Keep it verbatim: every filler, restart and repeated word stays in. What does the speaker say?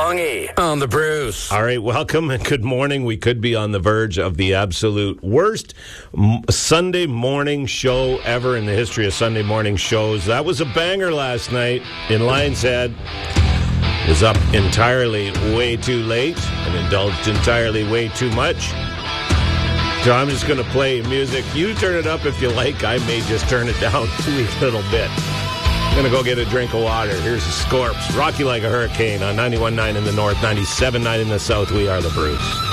Bongi on the Bruce. All right, welcome and good morning. We could be on the verge of the absolute worst m- Sunday morning show ever in the history of Sunday morning shows. That was a banger last night in Lion's Head. Was up entirely way too late and indulged entirely way too much. So I'm just going to play music. You turn it up if you like. I may just turn it down a wee little bit. I'm going to go get a drink of water. Here's the Scorps. Rock You Like a Hurricane on ninety-one point nine in the north, ninety-seven point nine in the south. We are the Bruce.